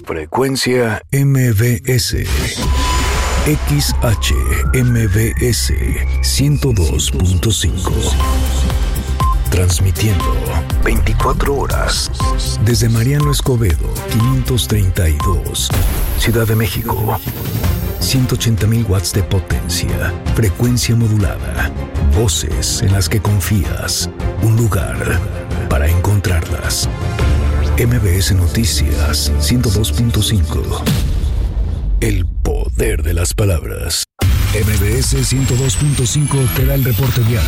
Frecuencia MBS. XHMBS 102.5. Transmitiendo 24 horas desde Mariano Escobedo 532, Ciudad de México. 180,000 watts de potencia, frecuencia modulada, voces en las que confías, un lugar para encontrarlas. MBS Noticias 102.5. El poder de las palabras. MBS 102.5 te da el reporte vial.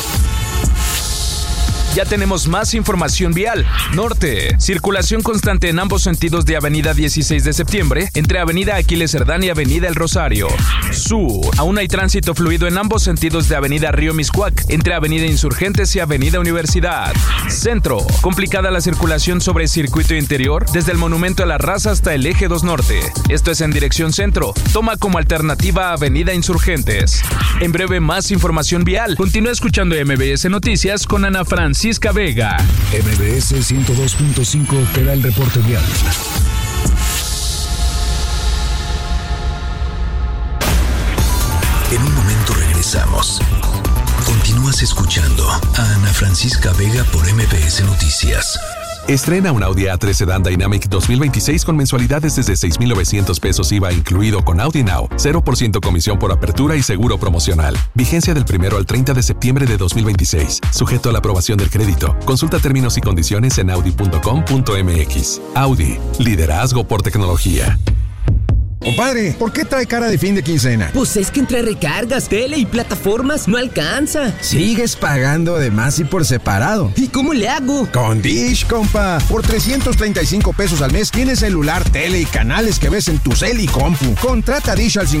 Ya tenemos más información vial. Norte, circulación constante en ambos sentidos de Avenida 16 de Septiembre, entre Avenida Aquiles Cerdán y Avenida El Rosario. Sur, aún hay tránsito fluido en ambos sentidos de Avenida Río Miscuac, entre Avenida Insurgentes y Avenida Universidad. Centro, complicada la circulación sobre circuito interior, desde el Monumento a la Raza hasta el Eje 2 Norte. Esto es en dirección centro. Toma como alternativa Avenida Insurgentes. En breve, más información vial. Continúa escuchando MBS Noticias con Ana Francisca Vega. MBS 102.5 te da el reporte vial. En un momento regresamos. Continúas escuchando a Ana Francisca Vega por MBS Noticias. Estrena un Audi A3 Sedan Dynamic 2026 con mensualidades desde 6,900 pesos IVA incluido con Audi Now, 0% comisión por apertura y seguro promocional. Vigencia del 1 al 30 de septiembre de 2026. Sujeto a la aprobación del crédito. Consulta términos y condiciones en audi.com.mx. Audi, liderazgo por tecnología. Compadre, ¿por qué trae cara de fin de quincena? Pues es que entre recargas, tele y plataformas no alcanza. Sigues pagando de más y por separado. ¿Y cómo le hago? Con Dish, compa. Por 335 pesos al mes tienes celular, tele y canales que ves en tu cel y compu. Contrata Dish al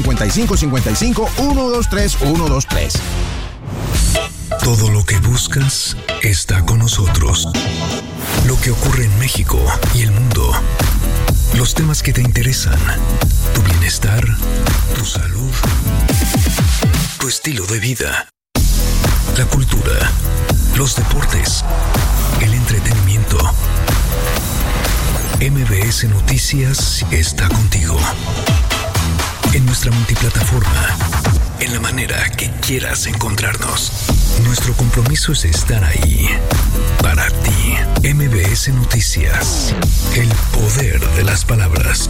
5555-123-123. Todo lo que buscas está con nosotros. Lo que ocurre en México y el mundo. Los temas que te interesan. Tu bienestar, tu salud, tu estilo de vida, la cultura, los deportes, el entretenimiento. MBS Noticias está contigo. En nuestra multiplataforma, en la manera que quieras encontrarnos. Nuestro compromiso es estar ahí para ti. MBS Noticias. El poder de las palabras.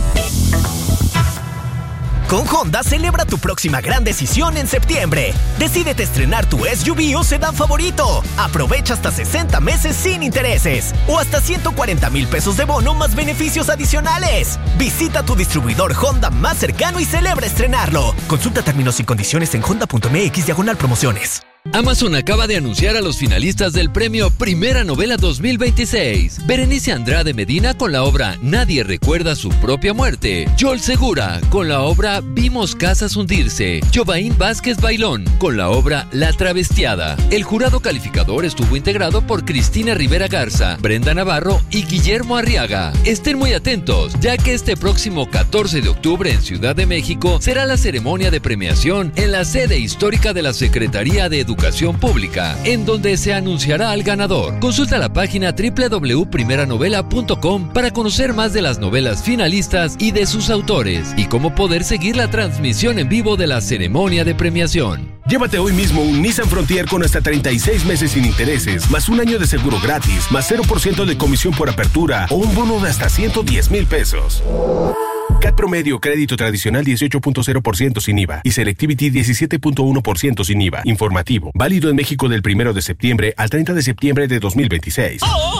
Con Honda celebra tu próxima gran decisión en septiembre. Decídete estrenar tu SUV o sedán favorito. Aprovecha hasta 60 meses sin intereses o hasta 140,000 pesos de bono más beneficios adicionales. Visita tu distribuidor Honda más cercano y celebra estrenarlo. Consulta términos y condiciones en honda.mx/promociones. Amazon acaba de anunciar a los finalistas del premio Primera Novela 2026. Berenice Andrade Medina con la obra Nadie recuerda su propia muerte. Joel Segura con la obra Vimos casas hundirse. Jovaín Vázquez Bailón con la obra La travestiada. El jurado calificador estuvo integrado por Cristina Rivera Garza, Brenda Navarro y Guillermo Arriaga. Estén muy atentos, ya que este próximo 14 de octubre en Ciudad de México será la ceremonia de premiación en la sede histórica de la Secretaría de Educación Pública, en donde se anunciará al ganador. Consulta la página www.primeranovela.com para conocer más de las novelas finalistas y de sus autores, y cómo poder seguir la transmisión en vivo de la ceremonia de premiación. Llévate hoy mismo un Nissan Frontier con hasta 36 meses sin intereses, más un año de seguro gratis, más 0% de comisión por apertura o un bono de hasta 110,000 pesos. CAT promedio, crédito tradicional 18.0% sin IVA y Selectivity 17.1% sin IVA. Informativo, válido en México del 1 de septiembre al 30 de septiembre de 2026.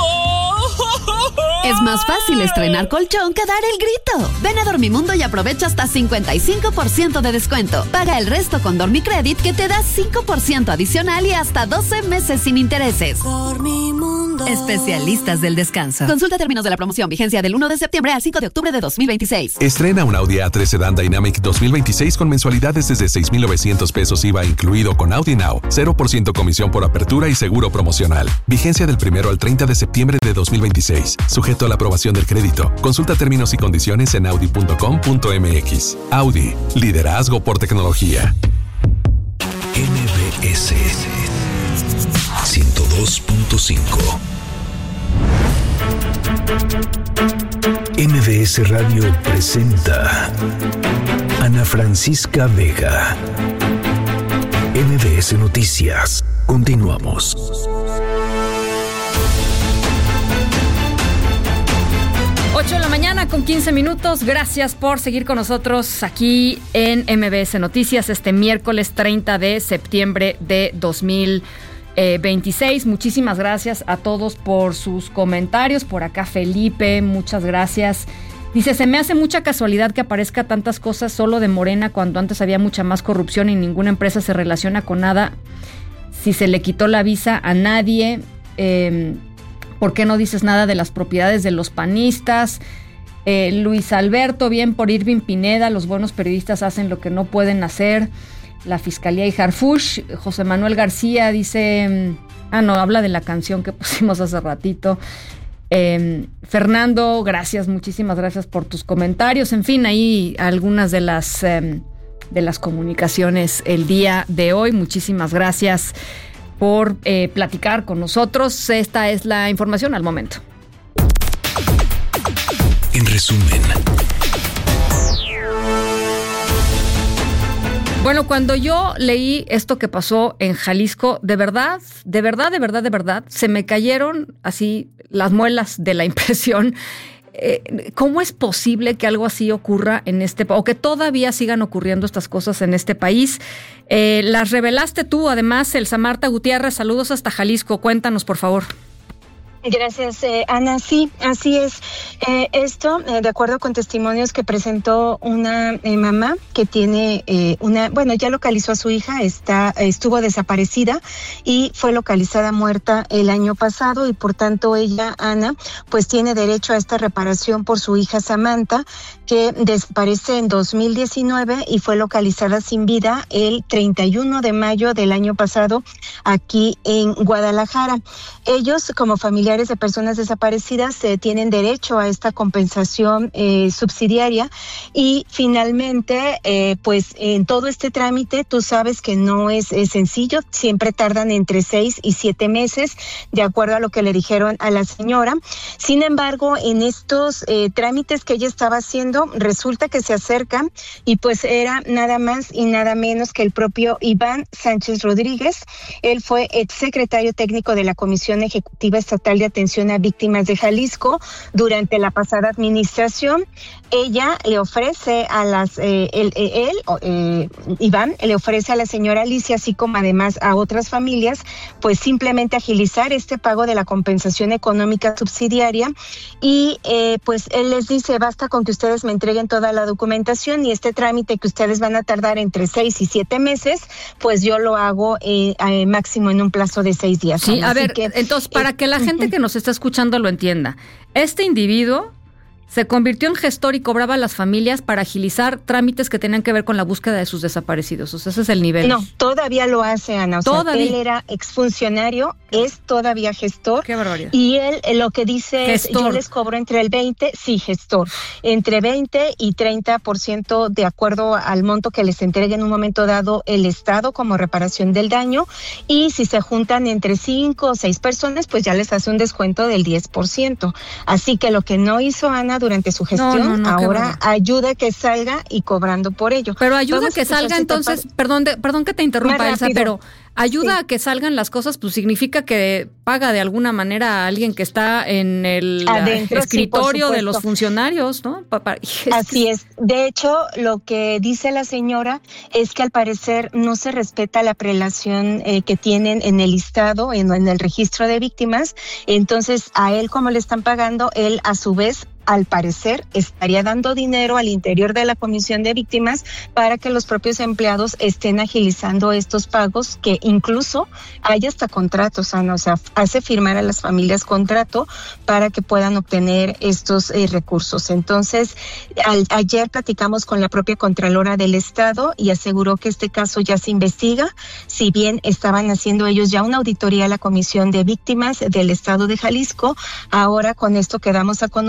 Es más fácil estrenar colchón que dar el grito. Ven a Dormimundo y aprovecha hasta 55% de descuento. Paga el resto con Dormicredit que te da 5% adicional y hasta 12 meses sin intereses. Dormimundo. Especialistas del descanso. Consulta términos de la promoción. Vigencia del 1 de septiembre al 5 de octubre de 2026. Estrena un Audi A3 Sedan Dynamic 2026 con mensualidades desde 6,900 pesos IVA incluido con Audi Now, 0% comisión por apertura y seguro promocional. Vigencia del 1 al 30 de septiembre de 2026. Sujeto a la aprobación del crédito. Consulta términos y condiciones en audi.com.mx. Audi, liderazgo por tecnología. MBS 102.5. MBS MBS Radio presenta Ana Francisca Vega. MBS Noticias. Continuamos. Ocho de la mañana con 15 minutos. Gracias por seguir con nosotros aquí en MBS Noticias este miércoles 30 de septiembre de 2026. Muchísimas gracias a todos por sus comentarios. Por acá Felipe, muchas gracias. Dice, se me hace mucha casualidad que aparezca tantas cosas solo de Morena cuando antes había mucha más corrupción y ninguna empresa se relaciona con nada. Si se le quitó la visa a nadie, ¿por qué no dices nada de las propiedades de los panistas? Luis Alberto, bien por Irving Pineda, los buenos periodistas hacen lo que no pueden hacer. La Fiscalía y Harfush. José Manuel García dice, habla de la canción que pusimos hace ratito. Fernando, gracias, muchísimas gracias por tus comentarios. En fin, ahí algunas de las comunicaciones el día de hoy. Muchísimas gracias por platicar con nosotros. Esta es la información al momento. En resumen. Bueno, cuando yo leí esto que pasó en Jalisco, de verdad, se me cayeron así las muelas de la impresión. ¿Cómo es posible que algo así ocurra en o que todavía sigan ocurriendo estas cosas en este país? Las revelaste tú, además, Elsa Marta Gutiérrez. Saludos hasta Jalisco. Cuéntanos, por favor. Gracias, Ana. Sí, así es. Esto, de acuerdo con testimonios que presentó una mamá que tiene ya localizó a su hija, estuvo desaparecida y fue localizada muerta el año pasado y por tanto ella, Ana, pues tiene derecho a esta reparación por su hija Samantha, que desaparece en 2019 y fue localizada sin vida el 31 de mayo del año pasado aquí en Guadalajara. Ellos, como familiares de personas desaparecidas, tienen derecho a esta compensación subsidiaria y finalmente, pues en todo este trámite, tú sabes que no es sencillo, siempre tardan entre 6 y 7 meses, de acuerdo a lo que le dijeron a la señora. Sin embargo, en estos trámites que ella estaba haciendo, resulta que se acerca y pues era nada más y nada menos que el propio Iván Sánchez Rodríguez. Él fue exsecretario técnico de la Comisión Ejecutiva Estatal de Atención a Víctimas de Jalisco durante la pasada administración. Ella le ofrece a Iván le ofrece a la señora Alicia, así como además a otras familias, pues simplemente agilizar este pago de la compensación económica subsidiaria y pues él les dice, basta con que ustedes me entreguen toda la documentación y este trámite que ustedes van a tardar entre 6 y 7 meses, pues yo lo hago máximo en un plazo de 6 días. Sí, a ver, entonces, para que la gente que nos está escuchando lo entienda, este individuo se convirtió en gestor y cobraba a las familias para agilizar trámites que tenían que ver con la búsqueda de sus desaparecidos. O sea, ese es el nivel. No, todavía lo hace, Ana. O sea, él era exfuncionario, es todavía gestor. Qué barbaridad. Y él lo que dice gestor. Es, yo les cobro entre el 20, sí, gestor, entre 20 y 30% de acuerdo al monto que les entregue en un momento dado el Estado como reparación del daño. Y si se juntan entre 5 o 6 personas, pues ya les hace un descuento del 10%. Así que lo que no hizo Ana durante su gestión, ahora ayuda a que salga y cobrando por ello. Pero ayuda a que salga entonces, perdón que te interrumpa, Elsa, pero ayuda a que salgan las cosas, pues significa que paga de alguna manera a alguien que está en el escritorio de los funcionarios, ¿no? Así es. De hecho, lo que dice la señora es que al parecer no se respeta la prelación que tienen en el listado, en el registro de víctimas. Entonces, a él, como le están pagando, él a su vez al parecer estaría dando dinero al interior de la Comisión de Víctimas para que los propios empleados estén agilizando estos pagos, que incluso hay hasta contratos, Ana, o sea, hace firmar a las familias contrato para que puedan obtener estos recursos. Entonces, ayer platicamos con la propia Contralora del Estado y aseguró que este caso ya se investiga, si bien estaban haciendo ellos ya una auditoría a la Comisión de Víctimas del Estado de Jalisco, ahora con esto que damos a conocer,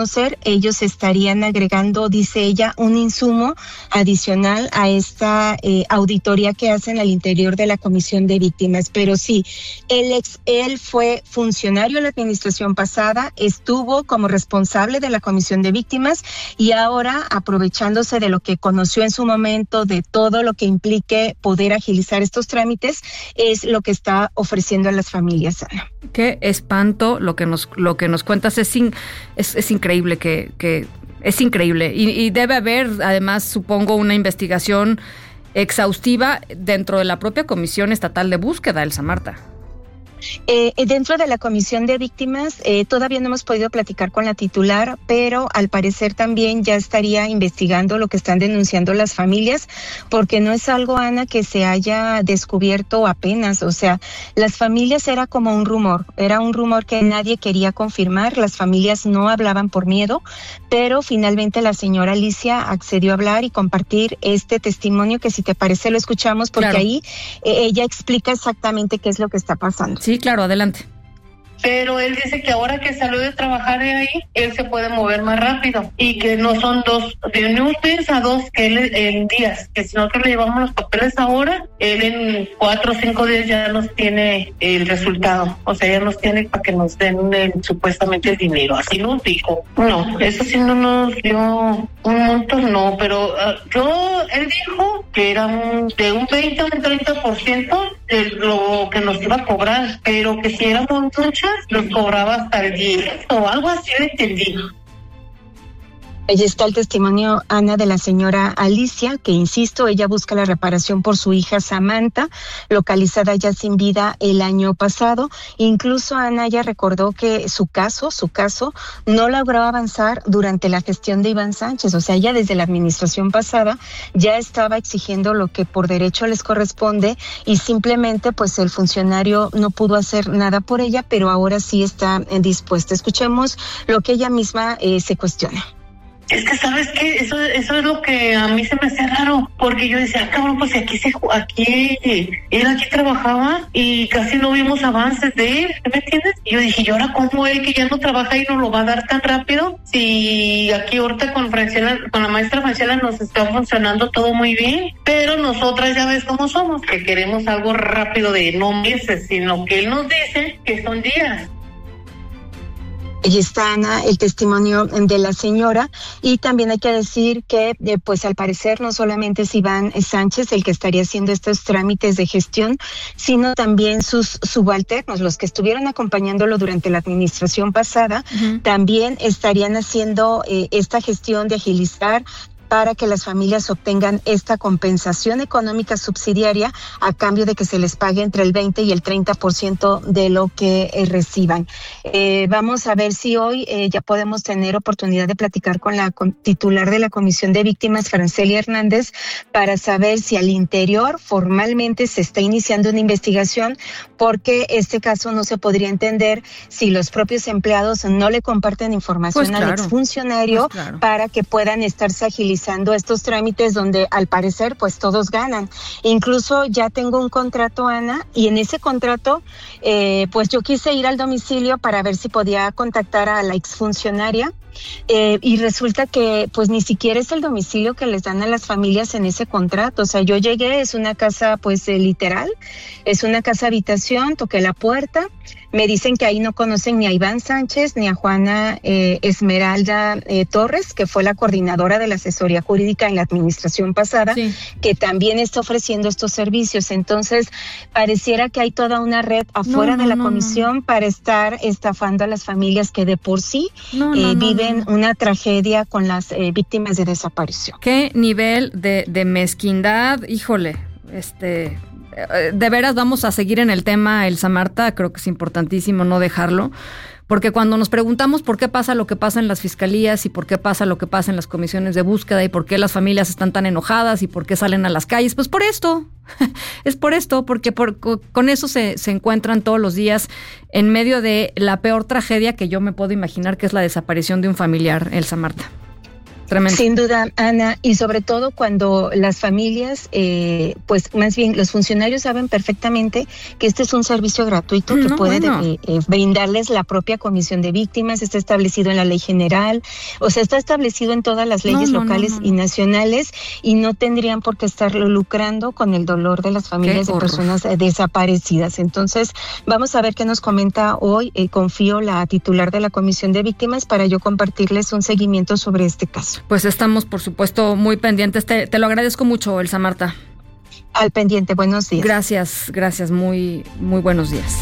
ellos estarían agregando, dice ella, un insumo adicional a esta auditoría que hacen al interior de la Comisión de Víctimas. Pero sí, él fue funcionario en la administración pasada, estuvo como responsable de la Comisión de Víctimas y ahora, aprovechándose de lo que conoció en su momento, de todo lo que implique poder agilizar estos trámites, es lo que está ofreciendo a las familias, Ana. Qué espanto lo que nos cuentas, es increíble que es increíble y debe haber además, supongo, una investigación exhaustiva dentro de la propia Comisión Estatal de Búsqueda, Elsa Marta. Dentro de la Comisión de Víctimas todavía no hemos podido platicar con la titular, pero al parecer también ya estaría investigando lo que están denunciando las familias, porque no es algo, Ana, que se haya descubierto apenas. O sea, las familias era como un rumor que nadie quería confirmar, las familias no hablaban por miedo, pero finalmente la señora Alicia accedió a hablar y compartir este testimonio que, si te parece, lo escuchamos, porque claro, ahí ella explica exactamente qué es lo que está pasando. Sí, claro, adelante. Pero él dice que ahora que salió de trabajar de ahí, él se puede mover más rápido y que no son de un mes a dos que él en días, que sino que le llevamos los papeles ahora, él en 4 o 5 días ya nos tiene el resultado, o sea, ya nos tiene para que nos den supuestamente el dinero, así nos dijo. No, eso sí no nos dio un montón, no, pero él dijo que era de un 20 a un 30% de lo que nos iba a cobrar, pero que si éramos muchas, nos cobraba hasta el 10 o algo así, lo entendí. Ahí está el testimonio, Ana, de la señora Alicia, que, insisto, ella busca la reparación por su hija Samantha, localizada ya sin vida el año pasado. Incluso, Ana, ella recordó que su caso no logró avanzar durante la gestión de Iván Sánchez. O sea, ella desde la administración pasada ya estaba exigiendo lo que por derecho les corresponde y simplemente pues el funcionario no pudo hacer nada por ella, pero ahora sí está dispuesta. Escuchemos lo que ella misma se cuestiona. Es que, ¿sabes qué? Eso es lo que a mí se me hace raro, porque yo decía, cabrón, pues él aquí trabajaba y casi no vimos avances de él, ¿me entiendes? Y yo dije, ¿y ahora cómo él, que ya no trabaja y no lo va a dar tan rápido? Si aquí ahorita con la maestra Franciela nos está funcionando todo muy bien, pero nosotras ya ves cómo somos, que queremos algo rápido de no meses, sino que él nos dice que son días. Ahí está, Ana, el testimonio de la señora, y también hay que decir que pues al parecer no solamente es Iván Sánchez el que estaría haciendo estos trámites de gestión, sino también sus subalternos, los que estuvieron acompañándolo durante la administración pasada, también estarían haciendo esta gestión de agilizar para que las familias obtengan esta compensación económica subsidiaria a cambio de que se les pague entre el 20 y el 30% de lo que reciban. Vamos a ver si hoy ya podemos tener oportunidad de platicar con la titular de la Comisión de Víctimas, Franceli Hernández, para saber si al interior formalmente se está iniciando una investigación, porque este caso no se podría entender si los propios empleados no le comparten información al exfuncionario para que puedan estarse agilizando estos trámites donde al parecer pues todos ganan. Incluso ya tengo un contrato, Ana, y en ese contrato pues yo quise ir al domicilio para ver si podía contactar a la exfuncionaria. Y resulta que pues ni siquiera es el domicilio que les dan a las familias en ese contrato. O sea, yo llegué, es una casa pues literal, es una casa habitación, toqué la puerta, me dicen que ahí no conocen ni a Iván Sánchez ni a Juana Esmeralda Torres, que fue la coordinadora de la asesoría jurídica en la administración pasada, que también está ofreciendo estos servicios. Entonces pareciera que hay toda una red afuera de la comisión para estar estafando a las familias que de por sí viven una tragedia con las víctimas de desaparición. ¿Qué nivel de mezquindad? Híjole, de veras vamos a seguir en el tema, Elsa Marta, creo que es importantísimo no dejarlo, porque cuando nos preguntamos por qué pasa lo que pasa en las fiscalías y por qué pasa lo que pasa en las comisiones de búsqueda y por qué las familias están tan enojadas y por qué salen a las calles, pues por esto, es por esto, porque con eso se encuentran todos los días en medio de la peor tragedia que yo me puedo imaginar, que es la desaparición de un familiar, Elsa Marta. Tremendo. Sin duda, Ana, y sobre todo cuando las familias, pues más bien los funcionarios saben perfectamente que este es un servicio gratuito que puede brindarles la propia Comisión de Víctimas, está establecido en la ley general, o sea, está establecido en todas las leyes locales y nacionales, y no tendrían por qué estarlo lucrando con el dolor de las familias de personas desaparecidas. Entonces, vamos a ver qué nos comenta hoy, confío, la titular de la Comisión de Víctimas, para yo compartirles un seguimiento sobre este caso. Pues estamos, por supuesto, muy pendientes. Te lo agradezco mucho, Elsa Marta. Al pendiente, buenos días. Gracias, muy, muy buenos días.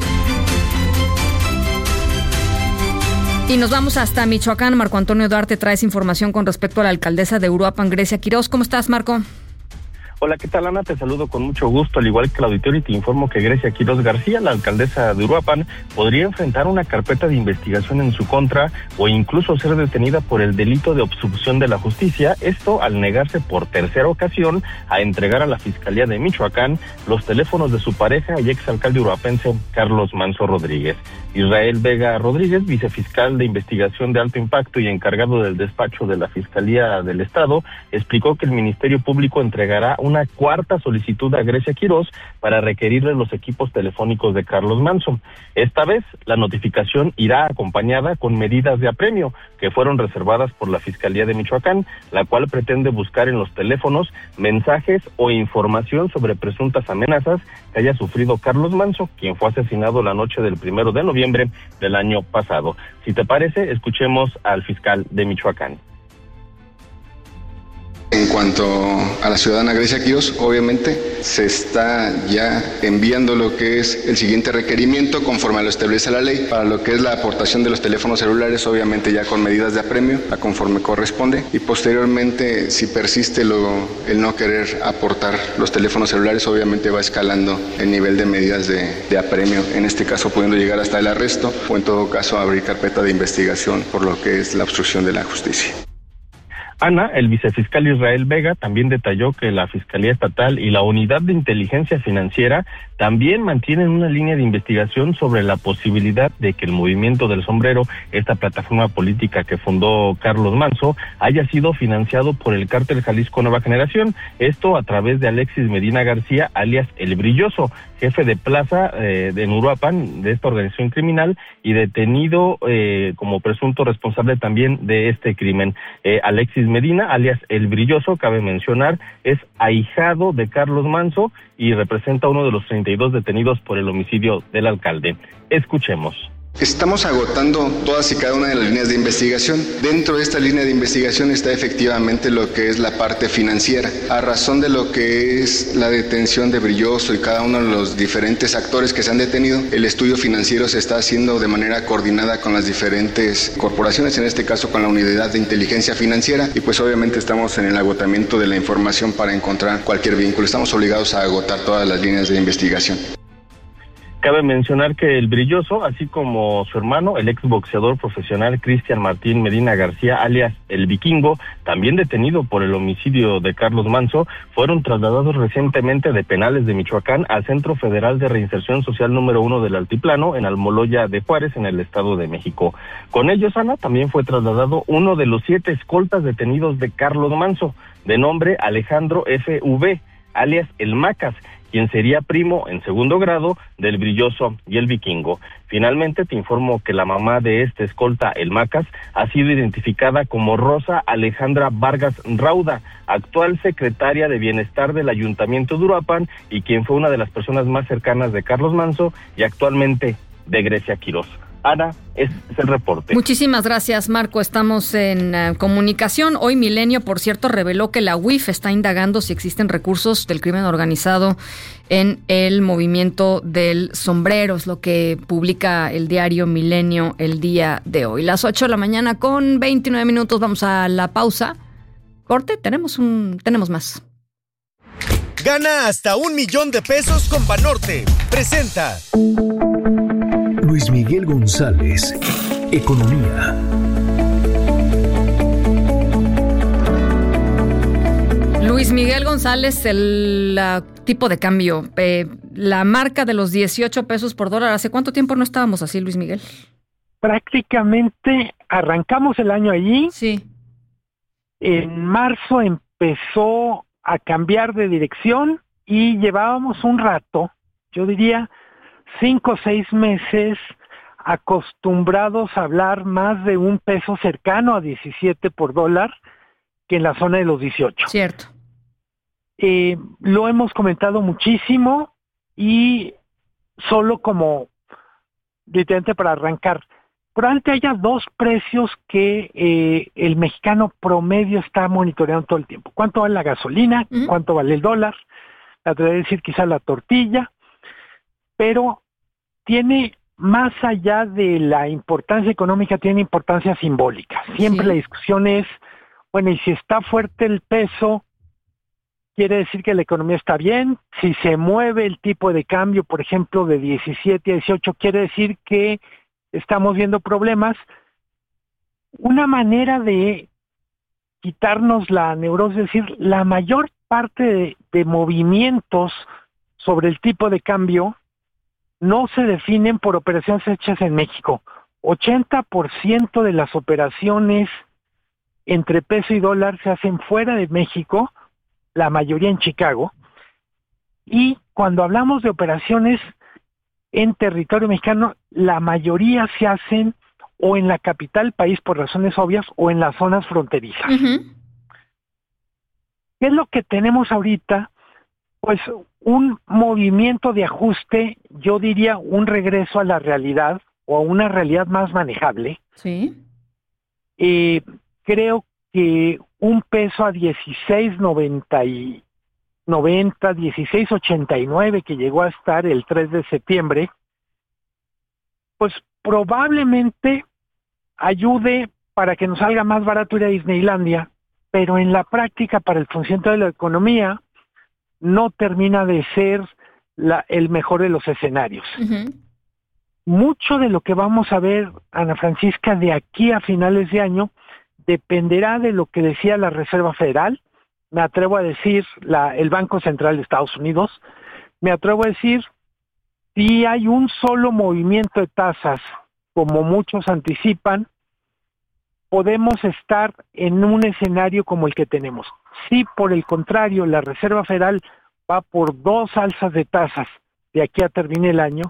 Y nos vamos hasta Michoacán. Marco Antonio Duarte trae información con respecto a la alcaldesa de Uruapan, Grecia Quiroz. ¿Cómo estás, Marco? Hola, ¿qué tal, Ana? Te saludo con mucho gusto, al igual que el auditorio, y te informo que Grecia Quiroz García, la alcaldesa de Uruapan, podría enfrentar una carpeta de investigación en su contra o incluso ser detenida por el delito de obstrucción de la justicia, esto al negarse por tercera ocasión a entregar a la Fiscalía de Michoacán los teléfonos de su pareja y exalcalde uruapense Carlos Manso Rodríguez. Israel Vega Rodríguez, vicefiscal de investigación de alto impacto y encargado del despacho de la Fiscalía del Estado, explicó que el Ministerio Público entregará una cuarta solicitud a Grecia Quiroz para requerirle los equipos telefónicos de Carlos Manso. Esta vez, la notificación irá acompañada con medidas de apremio que fueron reservadas por la Fiscalía de Michoacán, la cual pretende buscar en los teléfonos mensajes o información sobre presuntas amenazas que haya sufrido Carlos Manso, quien fue asesinado la noche del 1 de noviembre del año pasado. Si te parece, escuchemos al fiscal de Michoacán. En cuanto a la ciudadana Grecia Quiroz, obviamente se está ya enviando lo que es el siguiente requerimiento conforme a lo establece la ley, para lo que es la aportación de los teléfonos celulares, obviamente ya con medidas de apremio, a conforme corresponde, y posteriormente, si persiste el no querer aportar los teléfonos celulares, obviamente va escalando el nivel de medidas de apremio, en este caso pudiendo llegar hasta el arresto, o en todo caso abrir carpeta de investigación por lo que es la obstrucción de la justicia. Ana, el vicefiscal Israel Vega también detalló que la Fiscalía Estatal y la Unidad de Inteligencia Financiera también mantienen una línea de investigación sobre la posibilidad de que el Movimiento del Sombrero, esta plataforma política que fundó Carlos Manso, haya sido financiado por el Cártel Jalisco Nueva Generación, esto a través de Alexis Medina García, alias El Brilloso, jefe de plaza de Uruapan, de esta organización criminal, y detenido como presunto responsable también de este crimen. Alexis Medina, alias El Brilloso, cabe mencionar, es ahijado de Carlos Manso y representa uno de los 32 detenidos por el homicidio del alcalde. Escuchemos. Estamos agotando todas y cada una de las líneas de investigación. Dentro de esta línea de investigación está efectivamente lo que es la parte financiera. A razón de lo que es la detención de Brilloso y cada uno de los diferentes actores que se han detenido, el estudio financiero se está haciendo de manera coordinada con las diferentes corporaciones, en este caso con la Unidad de Inteligencia Financiera, y pues obviamente estamos en el agotamiento de la información para encontrar cualquier vínculo. Estamos obligados a agotar todas las líneas de investigación. Cabe mencionar que El Brilloso, así como su hermano, el exboxeador profesional Cristian Martín Medina García, alias El Vikingo, también detenido por el homicidio de Carlos Manso, fueron trasladados recientemente de penales de Michoacán al Centro Federal de Reinserción Social número 1 del Altiplano, en Almoloya de Juárez, en el Estado de México. Con ellos, Ana, también fue trasladado uno de los 7 escoltas detenidos de Carlos Manso, de nombre Alejandro F.V., alias El Macas, quien sería primo en segundo grado del Brilloso y El Vikingo. Finalmente, te informo que la mamá de este escolta, El Macas, ha sido identificada como Rosa Alejandra Vargas Rauda, actual secretaria de Bienestar del Ayuntamiento de Uruapan y quien fue una de las personas más cercanas de Carlos Manso y actualmente de Grecia Quiroz. Ana, es el reporte. Muchísimas gracias, Marco. Estamos en comunicación. Hoy Milenio, por cierto, reveló que la UIF está indagando si existen recursos del crimen organizado en el movimiento del sombrero. Es lo que publica el diario Milenio el día de hoy. Las 8 de la mañana con 29 minutos. Vamos a la pausa. Corte, tenemos más. Gana hasta $1,000,000 con Banorte. Presenta Luis Miguel González, Economía. Luis Miguel González, el tipo de cambio, la marca de los 18 pesos por dólar. ¿Hace cuánto tiempo no estábamos así, Luis Miguel? Prácticamente arrancamos el año allí. Sí. En marzo empezó a cambiar de dirección y llevábamos un rato, yo diría 5 o 6 meses, acostumbrados a hablar más de un peso cercano a 17 por dólar que en la zona de los 18. Cierto. Lo hemos comentado muchísimo y solo como literalmente para arrancar, probablemente haya 2 precios que el mexicano promedio está monitoreando todo el tiempo. ¿Cuánto vale la gasolina? ¿Cuánto vale el dólar? Me atrevería a decir quizá la tortilla, pero tiene, más allá de la importancia económica, tiene importancia simbólica. Siempre la discusión es, bueno, y si está fuerte el peso, quiere decir que la economía está bien. Si se mueve el tipo de cambio, por ejemplo, de 17 a 18, quiere decir que estamos viendo problemas. Una manera de quitarnos la neurosis, es decir, la mayor parte de movimientos sobre el tipo de cambio no se definen por operaciones hechas en México. 80% de las operaciones entre peso y dólar se hacen fuera de México, la mayoría en Chicago, y cuando hablamos de operaciones en territorio mexicano, la mayoría se hacen o en la capital del país por razones obvias o en las zonas fronterizas. ¿Qué es lo que tenemos ahorita? Pues un movimiento de ajuste, yo diría un regreso a la realidad o a una realidad más manejable. Sí. Creo que un peso a 16.90, 16.89 que llegó a estar el 3 de septiembre, pues probablemente ayude para que nos salga más barato ir a Disneylandia, pero en la práctica para el funcionamiento de la economía no termina de ser el mejor de los escenarios. Mucho de lo que vamos a ver, Ana Francisca, de aquí a finales de año dependerá de lo que decía la Reserva Federal, me atrevo a decir el Banco Central de Estados Unidos, me atrevo a decir si hay un solo movimiento de tasas, como muchos anticipan, podemos estar en un escenario como el que tenemos. Si por el contrario la Reserva Federal va por 2 alzas de tasas de aquí a que termine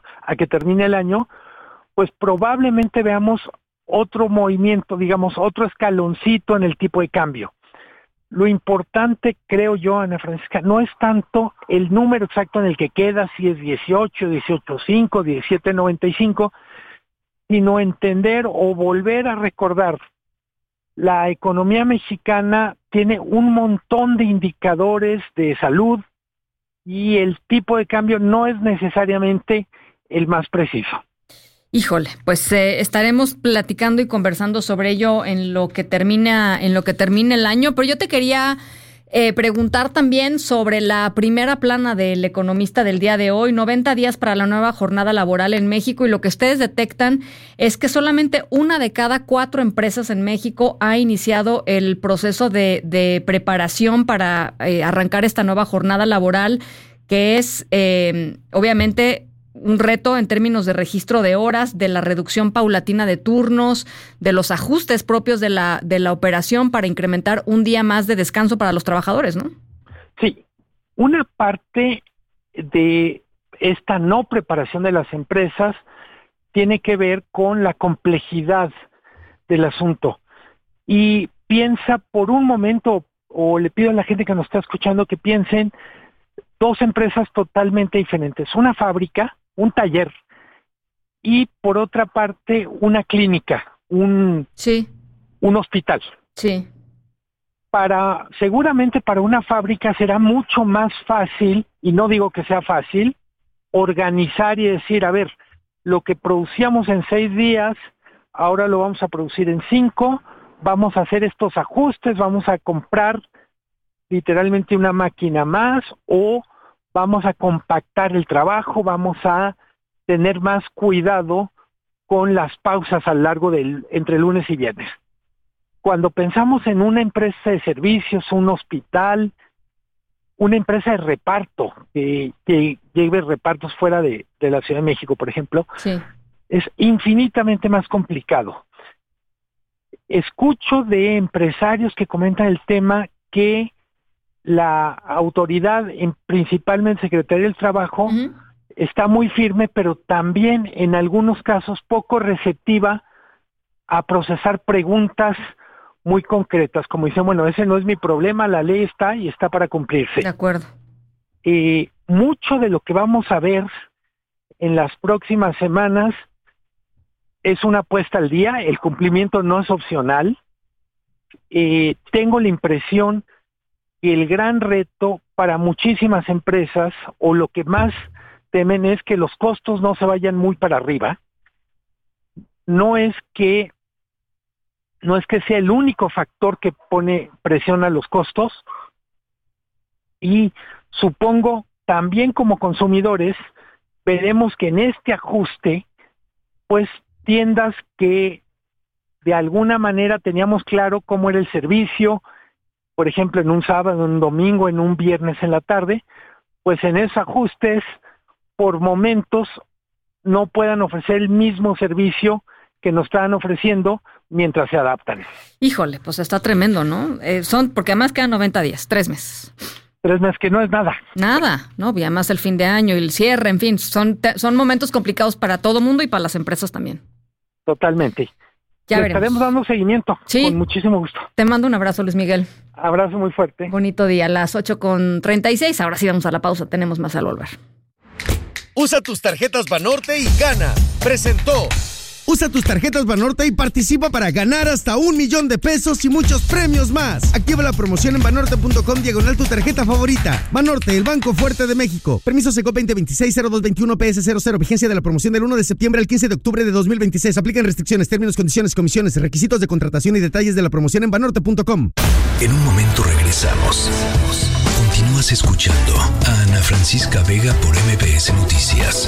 el año, pues probablemente veamos otro movimiento, digamos, otro escaloncito en el tipo de cambio. Lo importante, creo yo, Ana Francisca, no es tanto el número exacto en el que queda, si es 18, 18.5, 17.95, sino entender o volver a recordar. La economía mexicana tiene un montón de indicadores de salud y el tipo de cambio no es necesariamente el más preciso. Híjole, pues estaremos platicando y conversando sobre ello en lo que termine el año, pero yo te quería preguntar también sobre la primera plana del Economista del día de hoy, 90 días para la nueva jornada laboral en México, y lo que ustedes detectan es que solamente 1 de cada 4 empresas en México ha iniciado el proceso de preparación para arrancar esta nueva jornada laboral, que es obviamente un reto en términos de registro de horas, de la reducción paulatina de turnos, de los ajustes propios de la operación para incrementar un día más de descanso para los trabajadores, ¿no? Sí, una parte de esta no preparación de las empresas tiene que ver con la complejidad del asunto. Y piensa por un momento, o le pido a la gente que nos está escuchando que piensen 2 empresas totalmente diferentes. Una fábrica, un taller, y por otra parte una clínica, un hospital. Sí. Seguramente para una fábrica será mucho más fácil, y no digo que sea fácil, organizar y decir, a ver, lo que producíamos en 6 días, ahora lo vamos a producir en 5, vamos a hacer estos ajustes, vamos a comprar literalmente una máquina más, o vamos a compactar el trabajo, vamos a tener más cuidado con las pausas a lo largo entre lunes y viernes. Cuando pensamos en una empresa de servicios, un hospital, una empresa de reparto, que lleve repartos fuera de la Ciudad de México, por ejemplo, es infinitamente más complicado. escucho de empresarios que comentan el tema que la autoridad, principalmente Secretaría del Trabajo, está muy firme, pero también en algunos casos poco receptiva a procesar preguntas muy concretas, como dicen, bueno, ese no es mi problema, la ley está y está para cumplirse. De acuerdo. Mucho de lo que vamos a ver en las próximas semanas es una puesta al día, el cumplimiento no es opcional. Tengo la impresión que el gran reto para muchísimas empresas, o lo que más temen, es que los costos no se vayan muy para arriba. No es que sea el único factor que pone presión a los costos, y supongo también como consumidores veremos que en este ajuste, pues tiendas que de alguna manera teníamos claro cómo era el servicio, por ejemplo en un sábado, en un domingo, en un viernes en la tarde, pues en esos ajustes por momentos no puedan ofrecer el mismo servicio que nos estaban ofreciendo mientras se adaptan. Híjole, pues está tremendo, ¿no? Porque además quedan 90 días, 3 meses. 3 meses que no es nada. Nada, ¿no? Y además el fin de año y el cierre, en fin, son momentos complicados para todo mundo y para las empresas también. Totalmente. Ya veremos. Estaremos dando seguimiento. Sí. Con muchísimo gusto. Te mando un abrazo, Luis Miguel. Abrazo muy fuerte. Bonito día, las 8:36. Ahora sí vamos a la pausa, tenemos más al volver. Usa tus tarjetas Banorte y gana. Presentó. Usa tus tarjetas Banorte y participa para ganar hasta $1,000,000 de pesos y muchos premios más. Activa la promoción en banorte.com/tu tarjeta favorita. Banorte, el Banco Fuerte de México. Permiso Secop 2026-0221 PS00. Vigencia de la promoción del 1 de septiembre al 15 de octubre de 2026. Aplican restricciones, términos, condiciones, comisiones, requisitos de contratación y detalles de la promoción en banorte.com. En un momento regresamos. Continúas escuchando a Ana Francisca Vega por MBS Noticias.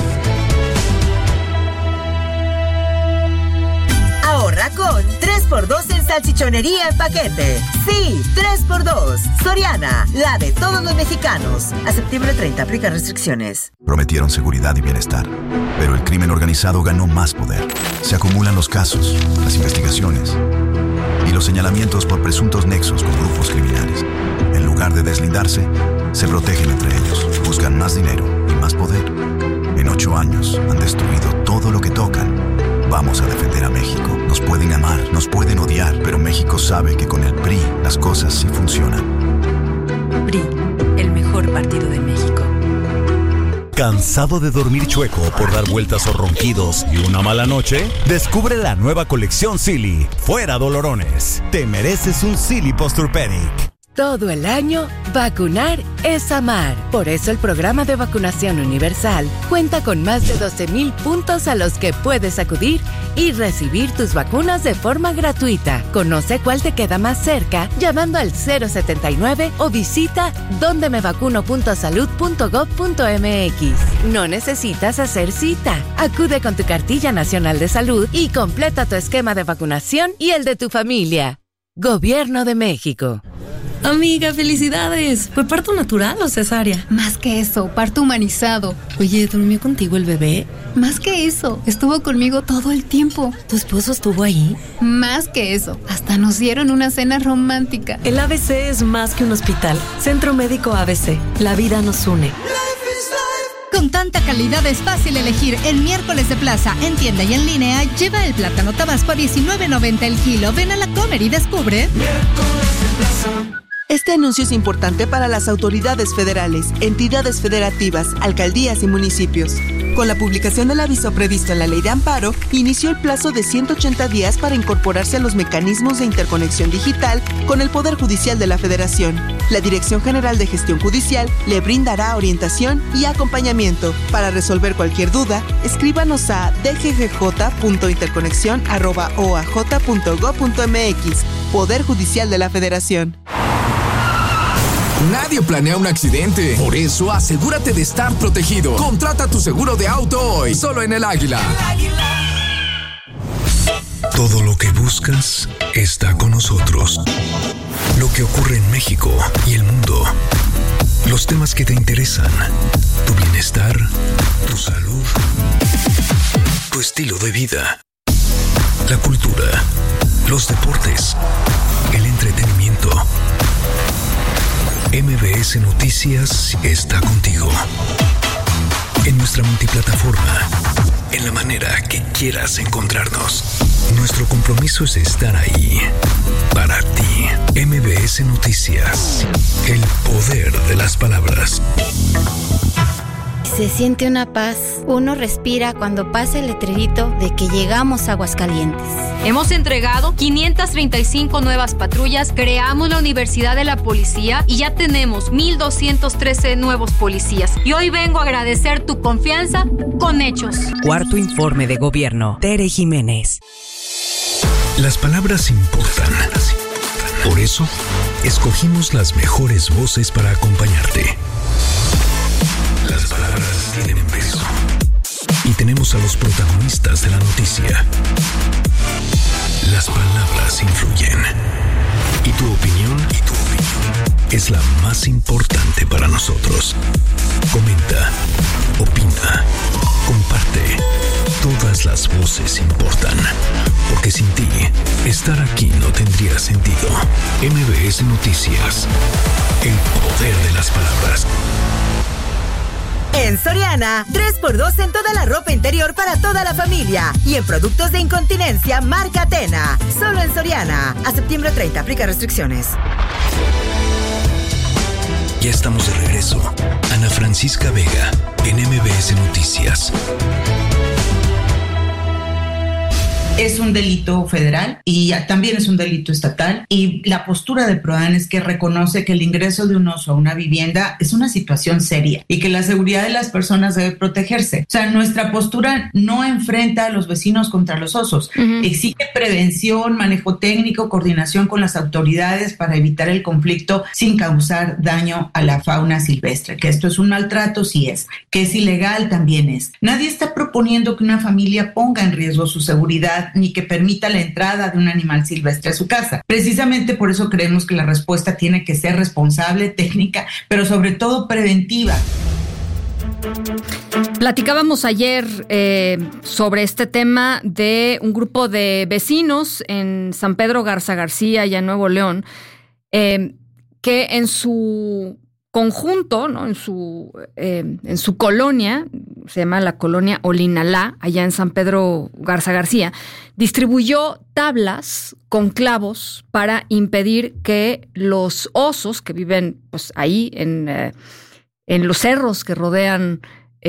Ahorra con 3x2 en salchichonería en paquete. Sí, 3x2. Soriana, la de todos los mexicanos. A septiembre 30, aplica restricciones. Prometieron seguridad y bienestar, pero el crimen organizado ganó más poder. Se acumulan los casos, las investigaciones y los señalamientos por presuntos nexos con grupos criminales. En lugar de deslindarse, se protegen entre ellos, buscan más dinero y más poder. En 8 años han destruido todo lo que tocan. Vamos a defender a México. Nos pueden amar, nos pueden odiar, pero México sabe que con el PRI las cosas sí funcionan. PRI, el mejor partido de México. ¿Cansado de dormir chueco por dar vueltas o ronquidos y una mala noche? Descubre la nueva colección Silly. Fuera dolorones. Te mereces un Silly Posturepedic. Todo el año, vacunar es amar. Por eso el programa de vacunación universal cuenta con más de 12,000 puntos a los que puedes acudir y recibir tus vacunas de forma gratuita. Conoce cuál te queda más cerca llamando al 079 o visita dondemevacuno.salud.gov.mx. No necesitas hacer cita. Acude con tu cartilla nacional de salud y completa tu esquema de vacunación y el de tu familia. Gobierno de México. Amiga, felicidades. ¿Fue parto natural o cesárea? Más que eso, parto humanizado. Oye, ¿durmió contigo el bebé? Más que eso, estuvo conmigo todo el tiempo. ¿Tu esposo estuvo ahí? Más que eso, hasta nos dieron una cena romántica. El ABC es más que un hospital. Centro Médico ABC. La vida nos une. Con tanta calidad es fácil elegir. El miércoles de plaza, en tienda y en línea, lleva el plátano tabasco a $19.90 el kilo. Ven a la Comer y descubre. Miércoles de plaza. Este anuncio es importante para las autoridades federales, entidades federativas, alcaldías y municipios. Con la publicación del aviso previsto en la Ley de Amparo, inició el plazo de 180 días para incorporarse a los mecanismos de interconexión digital con el Poder Judicial de la Federación. La Dirección General de Gestión Judicial le brindará orientación y acompañamiento. Para resolver cualquier duda, escríbanos a dggj.interconexion@oaj.gov.mx. Poder Judicial de la Federación. Nadie planea un accidente, por eso asegúrate de estar protegido. Contrata tu seguro de auto hoy, solo en El Águila. Todo lo que buscas está con nosotros. Lo que ocurre en México y el mundo. Los temas que te interesan. Tu bienestar, tu salud, tu estilo de vida. La cultura, los deportes, el entretenimiento. MBS Noticias está contigo. En nuestra multiplataforma, en la manera que quieras encontrarnos. Nuestro compromiso es estar ahí para ti. MBS Noticias, el poder de las palabras. Se siente una paz. Uno respira cuando pasa el letrerito de que llegamos a Aguascalientes. Hemos entregado 535 nuevas patrullas, creamos la Universidad de la Policía y ya tenemos 1,213 nuevos policías. Y hoy vengo a agradecer tu confianza con hechos. Cuarto informe de gobierno. Tere Jiménez. Las palabras importan. Por eso, escogimos las mejores voces para acompañarte. Las palabras tienen peso. Y tenemos a los protagonistas de la noticia. Las palabras influyen. Y tu opinión es la más importante para nosotros. Comenta, opina, comparte. Todas las voces importan. Porque sin ti, estar aquí no tendría sentido. MBS Noticias. El poder de las palabras. En Soriana, 3x2 en toda la ropa interior para toda la familia. Y en productos de incontinencia, marca Atena. Solo en Soriana. A septiembre 30, aplica restricciones. Ya estamos de regreso. Ana Francisca Vega, en MBS Noticias. Es un delito federal y también es un delito estatal, y la postura de PRODAN es que reconoce que el ingreso de un oso a una vivienda es una situación seria y que la seguridad de las personas debe protegerse. O sea, nuestra postura no enfrenta a los vecinos contra los osos, exige prevención, manejo técnico, coordinación con las autoridades para evitar el conflicto sin causar daño a la fauna silvestre. Que esto es un maltrato, sí es, que es ilegal, también es. Nadie está proponiendo que una familia ponga en riesgo su seguridad ni que permita la entrada de un animal silvestre a su casa. Precisamente por eso creemos que la respuesta tiene que ser responsable, técnica, pero sobre todo preventiva. Platicábamos ayer sobre este tema de un grupo de vecinos en San Pedro Garza García, ya en Nuevo León, que en su conjunto, ¿no? En su colonia, se llama la colonia Olinalá, allá en San Pedro Garza García, distribuyó tablas con clavos para impedir que los osos que viven pues ahí en los cerros que rodean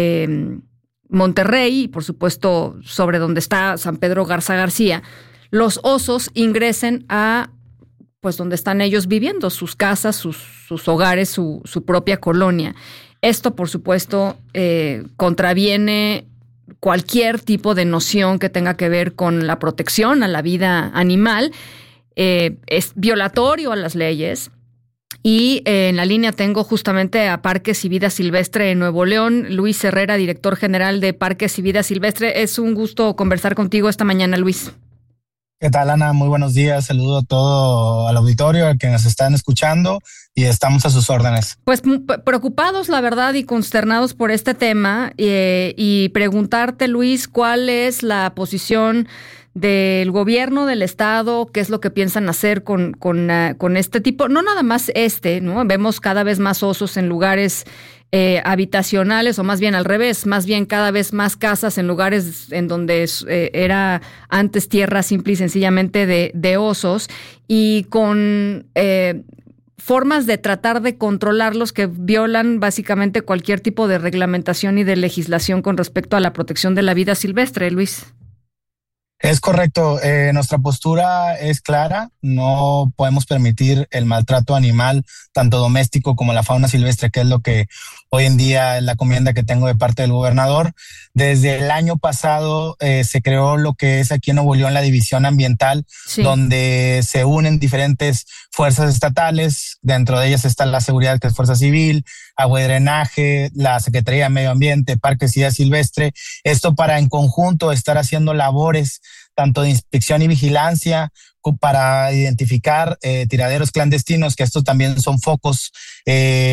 Monterrey y por supuesto sobre donde está San Pedro Garza García, los osos ingresen a pues donde están ellos viviendo, sus casas, sus hogares, su propia colonia. Esto, por supuesto, contraviene cualquier tipo de noción que tenga que ver con la protección a la vida animal, es violatorio a las leyes. Y en la línea tengo justamente a Parques y Vida Silvestre en Nuevo León, Luis Herrera, director general de Parques y Vida Silvestre. Es un gusto conversar contigo esta mañana, Luis. ¿Qué tal, Ana? Muy buenos días. Saludo a todo al auditorio, a quienes están escuchando, y estamos a sus órdenes. Pues preocupados, la verdad, y consternados por este tema, y preguntarte, Luis, ¿cuál es la posición del gobierno del estado? ¿Qué es lo que piensan hacer con este tipo? No nada más ¿no? Vemos cada vez más osos en lugares habitacionales, o más bien al revés, más bien cada vez más casas en lugares en donde era antes tierra simple y sencillamente de osos, y con formas de tratar de controlarlos que violan básicamente cualquier tipo de reglamentación y de legislación con respecto a la protección de la vida silvestre, Luis. Es correcto. Nuestra postura es clara. No podemos permitir el maltrato animal, tanto doméstico como la fauna silvestre, que es lo que hoy en día es la encomienda que tengo de parte del gobernador. Desde el año pasado se creó lo que es aquí en Nuevo León la División Ambiental, sí, donde se unen diferentes fuerzas estatales. Dentro de ellas está la seguridad, que es Fuerza Civil, Agua y Drenaje, la Secretaría de Medio Ambiente, Parques y Vida Silvestre. Esto para en conjunto estar haciendo labores tanto de inspección y vigilancia para identificar tiraderos clandestinos, que estos también son focos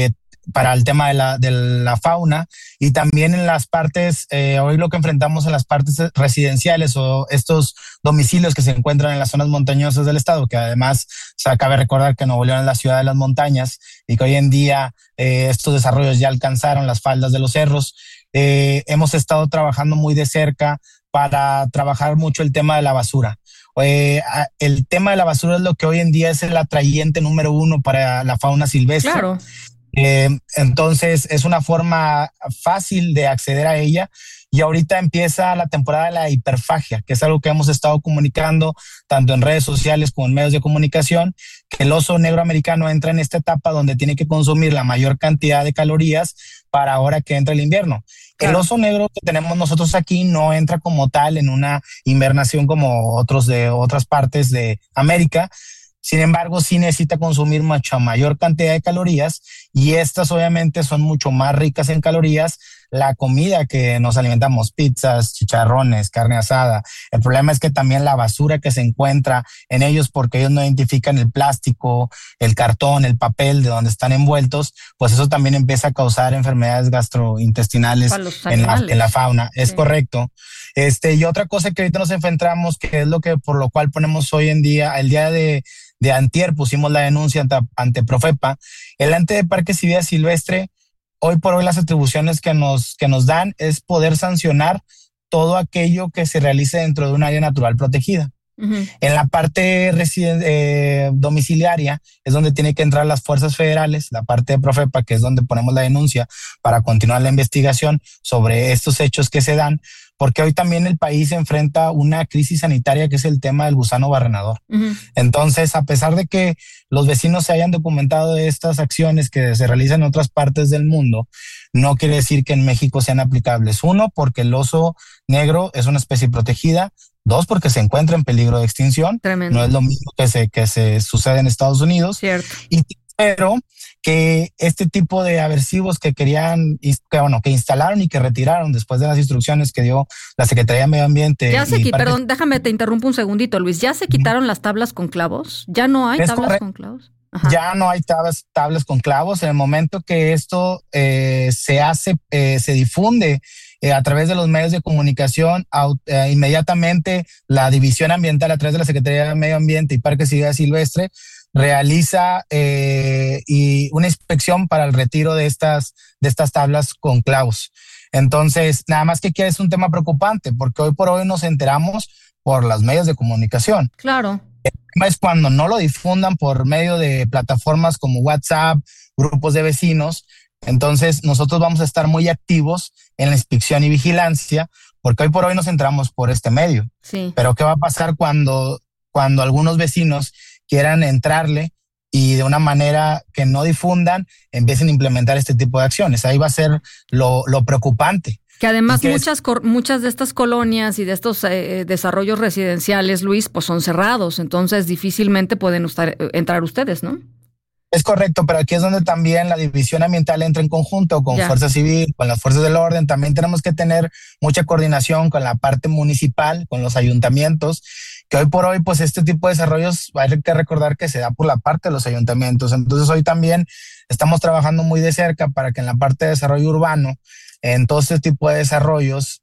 para el tema de la fauna, y también en las partes, hoy lo que enfrentamos en las partes residenciales o estos domicilios que se encuentran en las zonas montañosas del estado, que además se cabe recordar que Nuevo León es la ciudad de las montañas y que hoy en día estos desarrollos ya alcanzaron las faldas de los cerros. Hemos estado trabajando muy de cerca para trabajar mucho el tema de la basura. El tema de la basura es lo que hoy en día es el atrayente número 1 para la fauna silvestre. Claro. Entonces es una forma fácil de acceder a ella, y ahorita empieza la temporada de la hiperfagia, que es algo que hemos estado comunicando tanto en redes sociales como en medios de comunicación, que el oso negro americano entra en esta etapa donde tiene que consumir la mayor cantidad de calorías para ahora que entra el invierno. Claro. El oso negro que tenemos nosotros aquí no entra como tal en una invernación como otros de otras partes de América. Sin embargo, sí necesita consumir mucha mayor cantidad de calorías, y estas obviamente son mucho más ricas en calorías. La comida que nos alimentamos, pizzas, chicharrones, carne asada. El problema es que también la basura que se encuentra en ellos, porque ellos no identifican el plástico, el cartón, el papel de donde están envueltos, pues eso también empieza a causar enfermedades gastrointestinales en la fauna. Es correcto. Y otra cosa que ahorita nos enfrentamos, que es lo que por lo cual ponemos hoy en día, el día de antier pusimos la denuncia ante Profepa, el ente de Parques y Vida Silvestre. Hoy por hoy las atribuciones que nos dan es poder sancionar todo aquello que se realice dentro de un área natural protegida. Uh-huh. En la parte domiciliaria es donde tienen que entrar las fuerzas federales, la parte de Profepa, que es donde ponemos la denuncia para continuar la investigación sobre estos hechos que se dan, porque hoy también el país enfrenta una crisis sanitaria que es el tema del gusano barrenador. Uh-huh. Entonces, a pesar de que los vecinos se hayan documentado de estas acciones que se realizan en otras partes del mundo, no quiere decir que en México sean aplicables. 1, porque el oso negro es una especie protegida. 2, porque se encuentra en peligro de extinción. Tremendo. No es lo mismo que se sucede en Estados Unidos. Cierto. Y pero que este tipo de aversivos que instalaron y que retiraron después de las instrucciones que dio la Secretaría de Medio Ambiente. Perdón, déjame te interrumpo un segundito, Luis. ¿Ya se quitaron las tablas con clavos? ¿Ya no hay tablas con clavos? Ajá. Ya no hay tablas con clavos. En el momento que esto se difunde a través de los medios de comunicación, inmediatamente la División Ambiental, a través de la Secretaría de Medio Ambiente y Parques y Vida Silvestre, realiza y una inspección para el retiro de estas tablas con clavos. Entonces, nada más que aquí es un tema preocupante, porque hoy por hoy nos enteramos por los medios de comunicación. Claro. El tema es cuando no lo difundan por medio de plataformas como WhatsApp, grupos de vecinos. Entonces, nosotros vamos a estar muy activos en la inspección y vigilancia, porque hoy por hoy nos enteramos por este medio. Sí. Pero ¿qué va a pasar cuando algunos vecinos quieran entrarle y de una manera que no difundan empiecen a implementar este tipo de acciones? Ahí va a ser lo preocupante. Que además muchas de estas colonias y de estos desarrollos residenciales, Luis, pues son cerrados, entonces difícilmente pueden entrar ustedes, ¿no? Es correcto, pero aquí es donde también la División Ambiental entra en conjunto con Fuerza Civil, con las fuerzas del orden. También tenemos que tener mucha coordinación con la parte municipal, con los ayuntamientos, que hoy por hoy, pues este tipo de desarrollos hay que recordar que se da por la parte de los ayuntamientos. Entonces hoy también estamos trabajando muy de cerca para que en la parte de desarrollo urbano, en todo este tipo de desarrollos,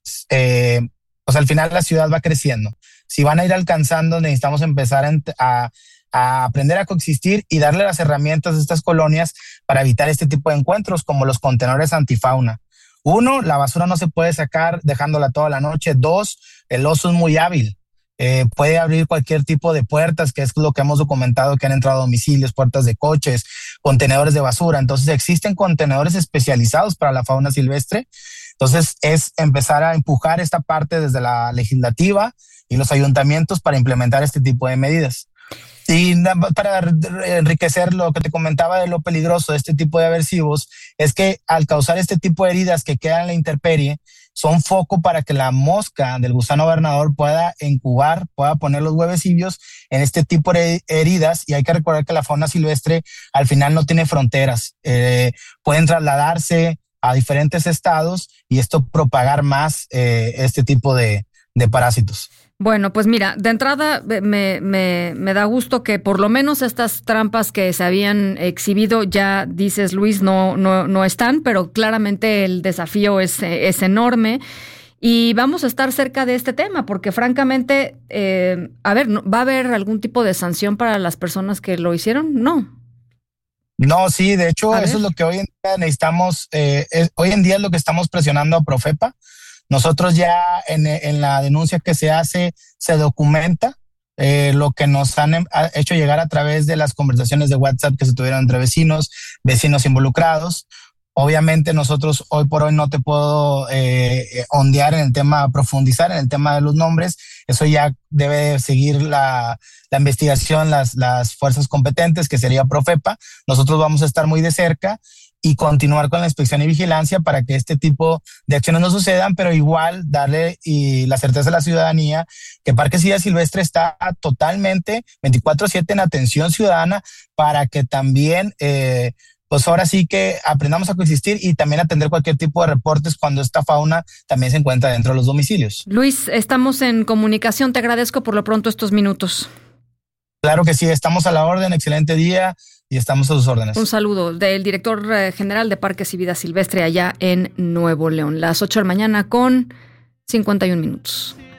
pues al final la ciudad va creciendo. Si van a ir alcanzando, necesitamos empezar a aprender a coexistir y darle las herramientas a estas colonias para evitar este tipo de encuentros, como los contenedores antifauna. 1, la basura no se puede sacar dejándola toda la noche. 2, el oso es muy hábil. Puede abrir cualquier tipo de puertas, que es lo que hemos documentado, que han entrado a domicilios, puertas de coches, contenedores de basura. Entonces existen contenedores especializados para la fauna silvestre. Entonces es empezar a empujar esta parte desde la legislativa y los ayuntamientos para implementar este tipo de medidas. Y para enriquecer lo que te comentaba de lo peligroso de este tipo de aversivos, es que al causar este tipo de heridas que quedan en la intemperie, son foco para que la mosca del gusano barrenador pueda incubar, pueda poner los huevecillos en este tipo de heridas. Y hay que recordar que la fauna silvestre al final no tiene fronteras. Pueden trasladarse a diferentes estados y esto propagar más este tipo de parásitos. Bueno, pues mira, de entrada me da gusto que por lo menos estas trampas que se habían exhibido, ya dices, Luis, no están, pero claramente el desafío es enorme y vamos a estar cerca de este tema porque francamente, ¿va a haber algún tipo de sanción para las personas que lo hicieron? No, sí, de hecho eso es lo que hoy en día necesitamos, hoy en día es lo que estamos presionando a Profepa. Nosotros ya en la denuncia que se hace se documenta lo que nos han hecho llegar a través de las conversaciones de WhatsApp que se tuvieron entre vecinos involucrados. Obviamente nosotros hoy por hoy no te puedo ondear en el tema, profundizar en el tema de los nombres. Eso ya debe seguir la investigación, las fuerzas competentes, que sería Profepa. Nosotros vamos a estar muy de cerca y continuar con la inspección y vigilancia para que este tipo de acciones no sucedan, pero igual darle la certeza a la ciudadanía que Parques Vida Silvestre está totalmente 24/7 en atención ciudadana para que también, pues ahora sí que aprendamos a coexistir y también atender cualquier tipo de reportes cuando esta fauna también se encuentra dentro de los domicilios. Luis, estamos en comunicación, te agradezco por lo pronto estos minutos. Claro que sí, estamos a la orden, excelente día. Y estamos a sus órdenes. Un saludo del director general de Parques y Vida Silvestre allá en Nuevo León. Las 8 de la mañana con 51 minutos.